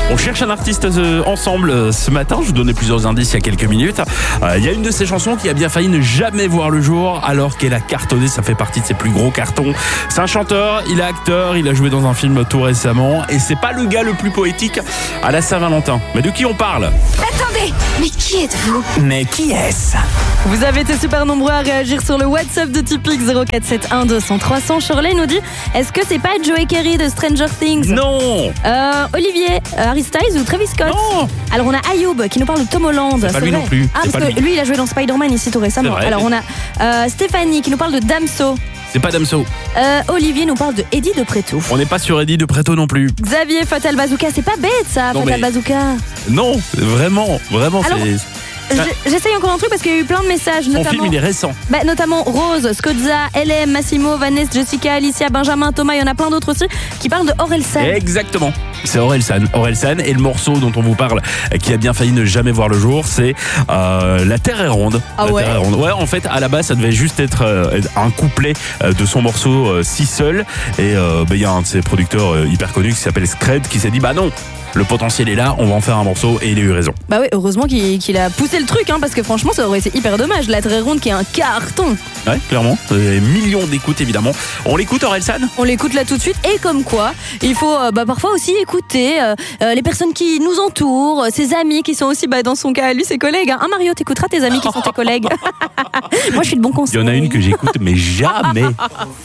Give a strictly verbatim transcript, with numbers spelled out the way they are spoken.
On cherche un artiste euh, ensemble euh, ce matin. Je vous donnais plusieurs indices il y a quelques minutes. Euh, Il y a une de ses chansons qui a bien failli ne jamais voir le jour alors qu'elle a cartonné. Ça fait partie de ses plus gros cartons. C'est un chanteur, il est acteur, il a joué dans un film tout récemment. Et c'est pas le gars le plus poétique à la Saint-Valentin. Mais de qui on parle? Attendez, mais qui êtes-vous? Mais qui est-ce? Vous avez été super nombreux à réagir sur le WhatsApp de Typique zéro quatre sept un deux cents trois cents. Shirley nous dit, est-ce que c'est pas Joey Carey de Stranger Things? Non. Euh, Olivier, euh, Harry Styles ou Travis Scott? Non. Alors on a Ayoub qui nous parle de Tom Holland. C'est pas lui vrai. non plus. Ah, C'est parce pas que lui. lui il a joué dans Spider-Man ici tout récemment. C'est vrai. Alors on a euh, Stéphanie qui nous parle de Damso. C'est pas Damso. Euh, Olivier nous parle de Eddie de Préto. On n'est pas sur Eddie de Préto non plus. Xavier, Fatal Bazooka, c'est pas bête ça, Non, Fatal mais- Bazooka. Non, vraiment, vraiment. Alors, c'est... J- J'essaye encore un truc parce qu'il y a eu plein de messages, Son notamment, film, il est récent. bah, notamment Rose, Skozza, L M, Massimo, Vanessa, Jessica, Alicia, Benjamin, Thomas, il y en a plein d'autres aussi qui parlent de Orelsan. Exactement. C'est Orelsan. Orelsan. Et le morceau dont on vous parle, qui a bien failli ne jamais voir le jour, c'est euh, La Terre est ronde. Ah La ouais Terre est ronde. Ouais, en fait, à la base, ça devait juste être euh, un couplet euh, de son morceau euh, Si Seul. Et il euh, bah, y a un de ses producteurs euh, hyper connus qui s'appelle Scred qui s'est dit bah non, le potentiel est là, on va en faire un morceau, et il a eu raison. Bah oui, heureusement qu'il qu'il a poussé le truc, hein, parce que franchement, ça aurait été hyper dommage. La Terre ronde qui est un carton. Ouais, clairement. Des millions d'écoutes, évidemment. On l'écoute, Orelsan? On l'écoute là tout de suite. Et comme quoi, il faut euh, bah, parfois aussi écouter euh, euh, les personnes qui nous entourent, euh, ses amis qui sont aussi, bah, dans son cas, lui, ses collègues. Hein, Hein, Mario, t'écouteras tes amis qui sont tes collègues. Moi, je suis de bon conseil. Il y en a une que j'écoute, mais jamais.